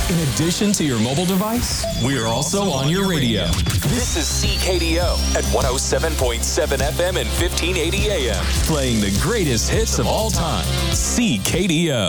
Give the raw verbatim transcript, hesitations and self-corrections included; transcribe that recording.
In addition to your mobile device, we're also on your radio. This is C K D O at one oh seven point seven F M and fifteen eighty A M. Playing the greatest hits of all time. C K D O.